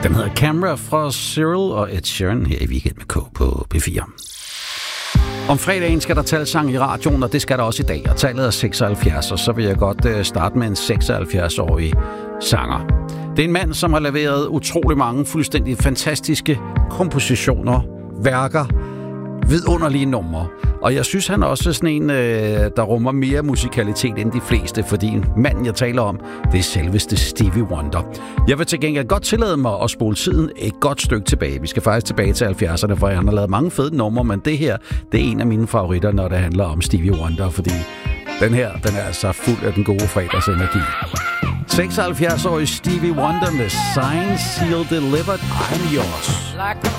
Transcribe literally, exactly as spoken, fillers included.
Den hedder Camera fra Cyril og Ed Sheeran her i Weekend med K på P fire. Om fredagen skal der talsang i radioen, og det skal der også i dag. Og tallet er seksoghalvfjerds, og så vil jeg godt starte med en seksoghalvfjerds-årig sanger. Det er en mand, som har leveret utrolig mange fuldstændig fantastiske kompositioner, værker, vidunderlige numre. Og jeg synes, han også er sådan en, der rummer mere musikalitet end de fleste, fordi manden, jeg taler om, det er selveste Stevie Wonder. Jeg vil til gengæld godt tillade mig at spole tiden et godt stykke tilbage. Vi skal faktisk tilbage til halvfjerdserne, for han har lavet mange fede numre, men det her, det er en af mine favoritter, når det handler om Stevie Wonder, fordi den her, den er altså fuld af den gode fredagsenergi. seksoghalvfjerds-årig Stevie Wonder med Signed, Sealed, Delivered, I'm Yours. Like a